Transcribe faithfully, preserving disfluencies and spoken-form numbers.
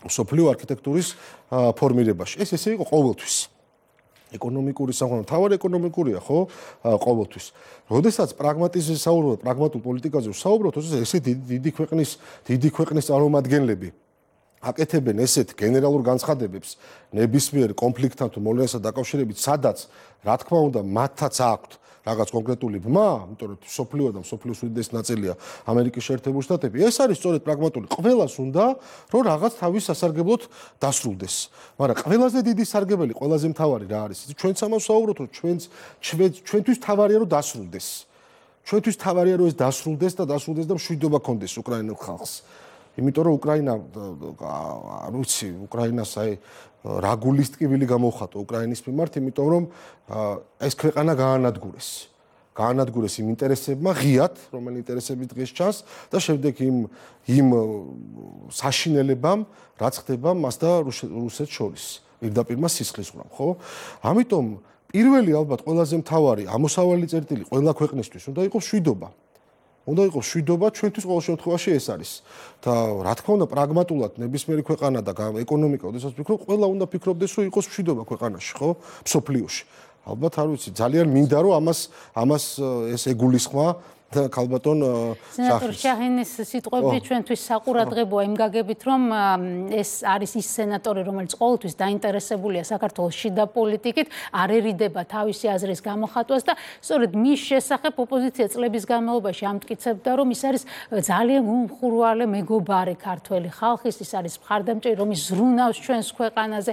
მსოფლიო არქიტექტურის ფორმირებაში. ეს ესე იყო ყოველთვის. ეკონომიკური სამყარო, თავად ეკონომიკურია, ხო? ყოველთვის. როდესაც პრაგმატიზმზე საუბრობთ, პრაგმატულ პოლიტიკაზე საუბრობთ, ესე დიდი ქვეყნის, დიდი ქვეყნის წარმომადგენლები აკეთებენ ესეთ გენერალურ განცხადებებს ნებისმიერ კონფლიქტთან თუ მოვლენასთან დაკავშირებით, სადაც, რა თქმა უნდა, მათაც აქვთ რაღაც კონკრეტული ბმა, იმიტომ რომ სოფლიო და სოფლიოს უდიდესი ნაწილია ამერიკის შეერთებული შტატები. ეს არის სწორედ პრაგმატული. ყველას უნდა, რომ რაღაც თავის სასარგებლოდ დასრულდეს. მაგრამ ყველაზე დიდი სარგებელი, ყველაზე მთავარი რა არის? ჩვენც ამას ვსაუბრობთ, რომ ჩვენც ჩვენთვის მთავარია რომ დასრულდეს. ჩვენთვის მთავარია რომ ეს დასრულდეს და დასრულდეს და მშვიდობა კონდეს უკრაინელ ხალხს. იმიტომ რომ უკრაინა, არ ვიცი, უკრაინას აი რა გულისტკივილი გამოხატო უკრაინის მიმართ, იმიტომ რომ ეს ქვეყანა გაანადგურეს. გაანადგურეს იმ ინტერესებმა ღიად, რომელი ინტერესები დღეს ჩანს და შემდეგ იმ იმ საშინელებამ, რაც ხდება მას და რუსეთს შორის. პირდაპირმა სისხლისღვრამ, ხო? ამიტომ პირველი ალბათ ყველაზე მთავარი ამოსავალი წერტილი ყველა ქვეყნისთვის უნდა იყოს მშვიდობა. უნდა იყოს მშვიდობა, ჩვენთვის ყოველ შემთხვევაში ეს არის. და რა თქმა უნდა, პრაგმატულად ნებისმიერი ქვეყანა და ეკონომიკა, ოდესაც ვფიქრობ, ყველა უნდა ფიქრობდეს, რომ იყოს მშვიდობა ქვეყანაში, ხო? მსოფლიოში. ალბათ არ ვიცი, ძალიან მინდა რომ ამას ამას ეს ეგულისხმა და ქალბატონ სენატორ შაჰინის სიტყვები ჩვენთვის საყურადღებოა იმ გაგებით, რომ ეს არის ის სენატორი, რომელიც ყოველთვის დაინტერესებულია საქართველოს შიდა პოლიტიკით, არ ერიდება თავისი აზრის გამოხატვას და სწორედ მის შესახებ ოპოზიცია წლების განმავლობაში ამტკიცებდა, რომ ის არის ძალიან უმხურვალე მეგობარი ქართველი ხალხის, ის არის მხარდამჭერი, რომ ის ზრუნავს ჩვენს ქვეყანაზე.